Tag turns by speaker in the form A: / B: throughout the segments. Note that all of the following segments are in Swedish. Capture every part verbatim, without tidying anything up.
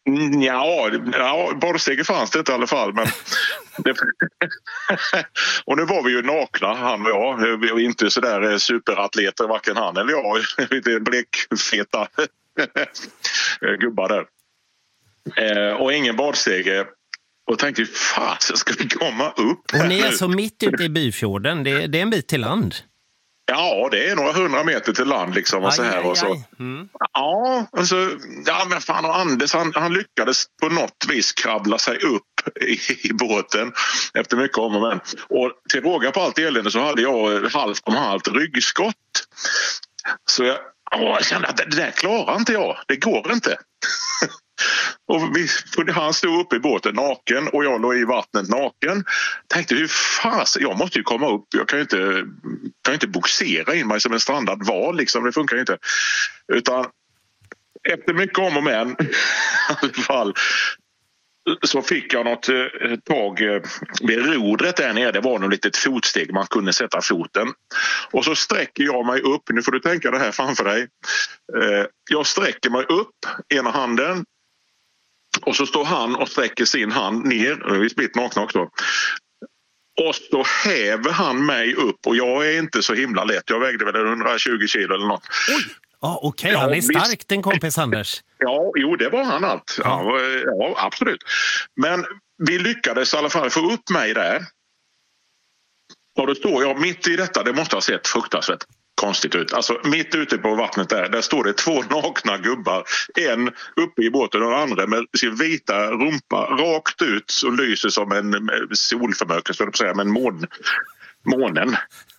A: Mm, Ja, ja badstege fanns det inte i alla fall. Men det... och nu var vi ju nakna, han och jag. Vi var inte så där superatleter, varken han eller jag. Lite blekfeta gubbar där. Eh, och ingen badstege. Och tänkte, fan, ska vi komma upp?
B: Och ni är alltså mitt ute i byfjorden. Det är, det är en bit till land.
A: Ja, det är några hundra meter till land liksom. Och
B: aj,
A: så här
B: aj,
A: och så.
B: Mm.
A: Ja, alltså, ja, men fan, och Anders han, han lyckades på något vis krabbla sig upp i, i båten efter mycket om och men. Och till råga på allt elände så hade jag halvt om halvt ryggskott. Så jag, åh, jag kände att det, det där klarar inte jag. Det går inte. Och vi, han stod uppe i båten naken och jag låg i vattnet naken. Tänkte, hur fas, jag måste ju komma upp. Jag kan ju inte, kan ju inte boxera in mig som en strandad val. Liksom. Det funkar ju inte. Utan efter mycket om och men i alla fall så fick jag något eh, tag eh, vid rodret där nere. Det var nog litet fotsteg man kunde sätta foten. Och så sträcker jag mig upp. Nu får du tänka det här framför dig. Eh, jag sträcker mig upp ena handen. Och så står han och sträcker sin hand ner. Vi är splitt nakna också. Och så häver han mig upp. Och jag är inte så himla lätt. Jag vägde väl hundratjugo kilo eller något.
B: Oj! Ja, okej. Okay. Han är stark, den kompis Anders.
A: Ja, jo, det var han allt. Ja, ja, absolut. Men vi lyckades i alla fall få upp mig där. Och då står jag mitt i detta. Det måste ha sett fruktansvärt konstigt ut. Alltså mitt ute på vattnet där, där står det två nakna gubbar. En uppe i båten och den andra med sin vita rumpa rakt ut och lyser som en solförmörkelse, skulle jag säga, men mån, månen.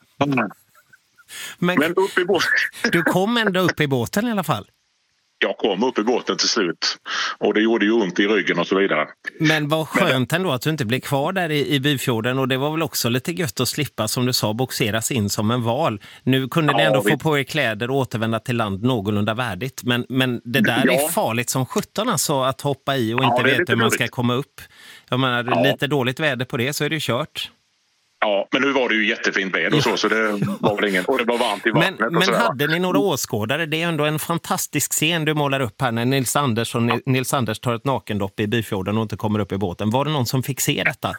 B: Men,
A: men upp i båten.
B: Du kom ändå upp i båten i alla fall? Jag
A: kom upp i båten till slut. Och det gjorde ju ont i ryggen och så vidare.
B: Men vad skönt ändå att du inte blev kvar där i, i byfjorden. Och det var väl också lite gött att slippa, som du sa, boxeras in som en val. Nu kunde ja, ni ändå vi... få på er kläder och återvända till land någorlunda värdigt. Men, men det där ja. är farligt som sjutton alltså, att hoppa i och ja, inte veta hur man ska komma upp. Jag menar, ja. lite dåligt väder på det så är det ju kört.
A: Ja, men nu var det ju jättefint väder och så, så det var väl ingen. Och det var varmt i vattnet.
B: Men, men hade ni några åskådare? Det är ändå en fantastisk scen du målar upp här när Nils Anders och Nils Anders tar ett nakendopp i byfjorden och inte kommer upp i båten. Var det någon som fick se detta?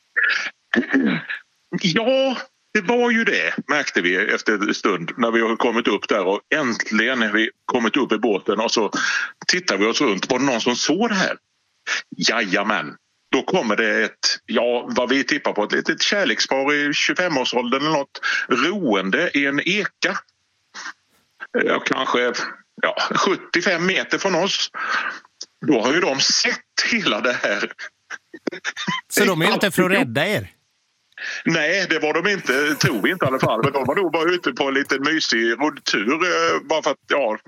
B: Ja, det var ju det, märkte vi efter en stund när vi har kommit upp där. Och äntligen när vi kommit upp i båten och så tittar vi oss runt. Var det någon som såg det här? Jajamän. Då kommer det ett, ja, vad vi tippar på, ett litet kärlekspar i tjugofemårsåldern eller något, roende i en eka. Ja, kanske ja, sjuttiofem meter från oss. Då har ju de sett hela det här. Så de är inte för att rädda er?
A: Nej, det var de inte, tror vi inte i alla fall. Men de var nog bara ute på en liten mysig roddtur, bara för att, ja...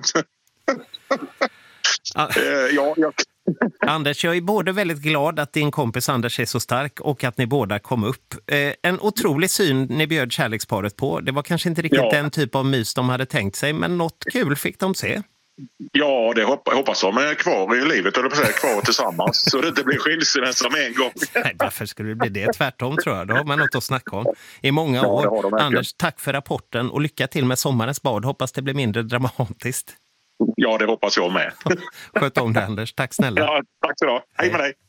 B: Ah.
A: ja, jag...
B: Anders, jag är både väldigt glad att din kompis Anders är så stark och att ni båda kom upp. Eh, en otrolig syn ni bjöd kärleksparet på. Det var kanske inte riktigt ja. den typ av mys de hade tänkt sig, men något kul fick de se.
A: Ja, det hoppas, hoppas de är kvar i livet, eller på säga kvar tillsammans, så det inte blir skilsmässa med en gång.
B: Nej, varför skulle det bli det? Tvärtom tror jag. Då har man något att snacka om i många år. Ja, Anders, tack för rapporten och lycka till med sommarens bad. Hoppas det blir mindre dramatiskt.
A: Ja, det hoppas jag med.
B: Sköt om det, Anders. Tack snälla.
A: Ja, tack så du ha. Hej med dig.